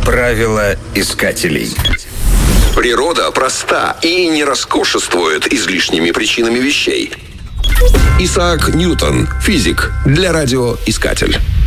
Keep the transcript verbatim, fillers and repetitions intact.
Правила искателей. Природа проста и не роскошествует излишними причинами вещей. Исаак Ньютон, физик, для радиоискатель.